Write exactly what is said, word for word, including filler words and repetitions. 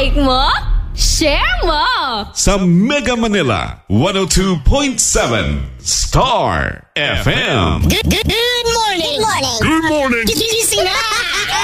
Like mo? Share mo! Sa Mega Manila, one oh two point seven Star F M. Good, good, good morning. Good morning. Good morning.